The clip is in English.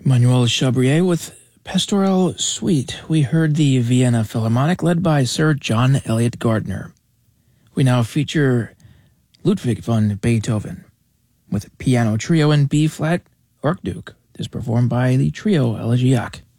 Manuel Chabrier with Pastoral Suite. We heard the Vienna Philharmonic led by Sir John Eliot Gardiner. We now feature Ludwig van Beethoven with Piano Trio in B-flat Archduke. This is performed by the Trio Elegiac.